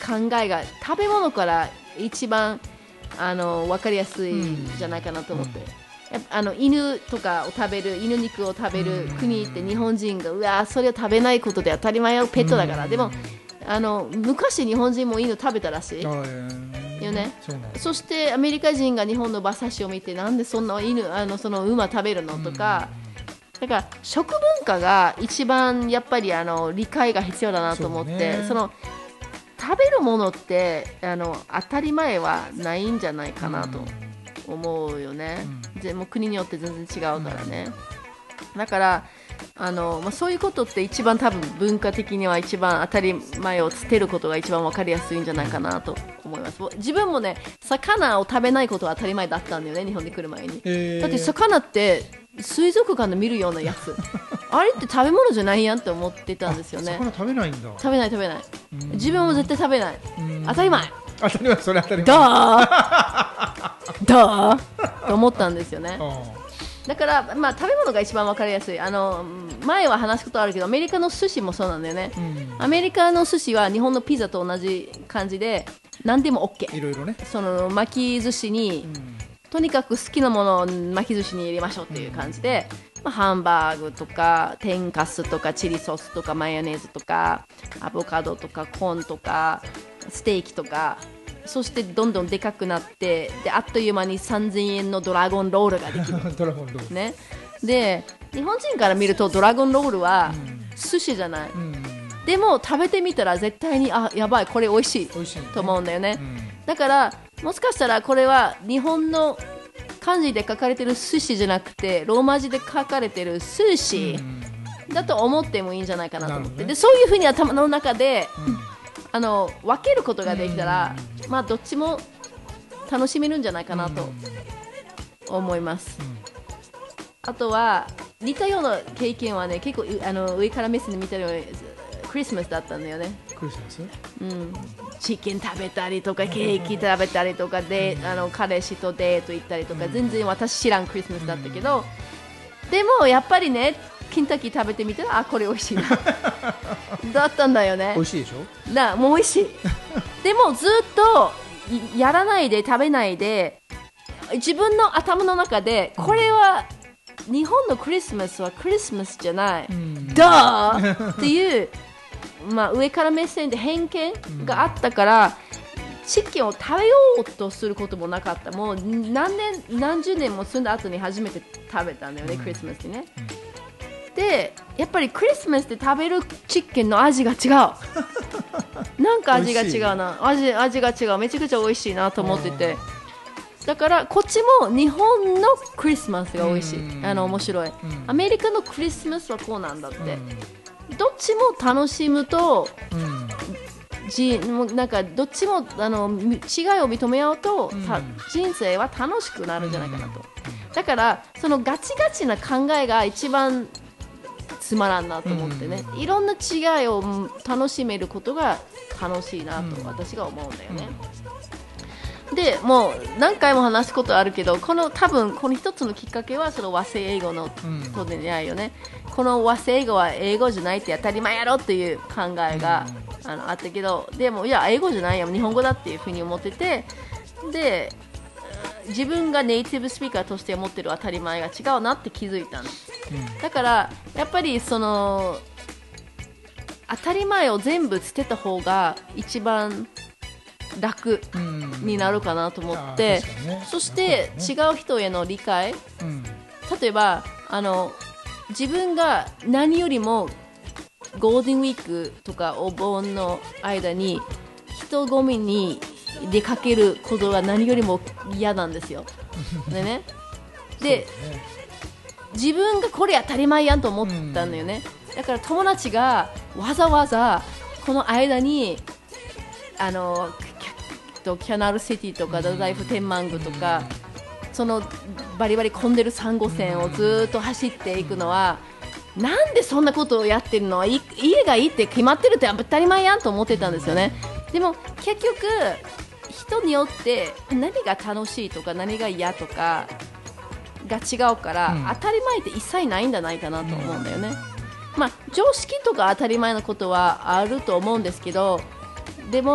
考えが食べ物から一番分かりやすいんじゃないかなと思って、犬とかを食べる、犬肉を食べる国って日本人がうわそれを食べないことで当たり前のペットだから、でも昔日本人も犬食べたらしいよね。そしてアメリカ人が日本の馬刺しを見てなんでそんなその馬食べるのとか、だから食文化が一番やっぱり理解が必要だなと思って、その食べるものって当たり前はないんじゃないかなと思うよね。でも国によって全然違うからね。だからそういうことって一番多分文化的には一番当たり前を捨てることが一番分かりやすいんじゃないかなと思います。自分もね魚を食べないことは当たり前だったんだよね、日本に来る前に。だって魚って水族館で見るようなやつあれって食べ物じゃないやんって思ってたんですよね。 魚食べないんだ。 食べない自分も絶対食べない。当たり前それ当たり前だと思ったんですよね。だから、食べ物が一番分かりやすい。前は話すことあるけどアメリカの寿司もそうなんだよね。アメリカの寿司は日本のピザと同じ感じで何でも OK。 いろいろね、 その巻き寿司に、とにかく好きなものを巻き寿司に入れましょうっていう感じで、ハンバーグとか天かすとかチリソースとかマヨネーズとかアボカドとかコーンとかステーキとか、そしてどんどんでかくなって、であっという間に3000円のドラゴンロールができるドラゴンロール、 ね、で日本人から見るとドラゴンロールは寿司じゃない、でも食べてみたら絶対にやばいこれ美味しいと思うんだよね。だからもしかしたらこれは日本の漢字で書かれてる寿司じゃなくてローマ字で書かれてる寿司だと思ってもいいんじゃないかなと思って、でそういうふうに頭の中で、分けることができたら、どっちも楽しめるんじゃないかなと思います。あとは似たような経験はね、結構上から目線で見たようにクリスマスだったんだよね。 クリスマス、 チキン食べたりとかケーキ食べたりとかで、彼氏とデート行ったりとか、全然私知らんクリスマスだったけど、でもやっぱりねケンタッキー食べてみたらこれ美味しいなだったんだよね。 美味しいでしょ。 もう美味しいでもずっとやらないで食べないで自分の頭の中でこれは日本のクリスマスはクリスマスじゃない、だーっていう上から目線で偏見があったから、チキンを食べようとすることもなかった。もう何十年も住んだ後に初めて食べたんだよね、クリスマスにね。でやっぱりクリスマスで食べるチキンの味が違うなんか味が違うな、味が違う、めちゃくちゃ美味しいなと思ってて、だからこっちも日本のクリスマスが美味しい、面白い、アメリカのクリスマスはこうなんだって、どっちも楽しむと、なんかどっちも違いを認め合うと、人生は楽しくなるんじゃないかなと。だからそのガチガチな考えが一番つまらんなと思ってね、いろんな違いを楽しめることが楽しいなと私が思うんだよね。でもう何回も話すことあるけど、多分この一つのきっかけはその和製英語のと出会いよね。この和製英語は英語じゃないって当たり前やろっていう考えがあったけど、でもいや英語じゃないよ日本語だっていうふうに思ってて、で自分がネイティブスピーカーとして持ってる当たり前が違うなって気づいたんです、だからやっぱりその当たり前を全部捨てた方が一番楽になるかなと思って、そして違う人への理解、例えば自分が何よりもゴールデンウィークとかお盆の間に人混みに出かけることが何よりも嫌なんですよ。でね、で自分がこれ当たり前やんと思ったんだよね。だから友達がわざわざこの間にキャナルシティとか太宰府天満宮とかそのバリバリ混んでるサンゴ線をずっと走っていくのはなんでそんなことをやってるの、家がいいって決まってるって当たり前やんと思ってたんですよね。でも結局人によって何が楽しいとか何が嫌とかが違うから、当たり前って一切ないんじゃないかなと思うんだよね。常識とか当たり前のことはあると思うんですけど、でも